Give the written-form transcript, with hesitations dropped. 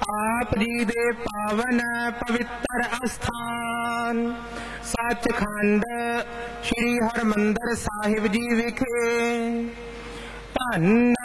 आप जी दे पावन पवित्र अस्थान सचखंड श्री हरमंदर साहिब जी विखे धन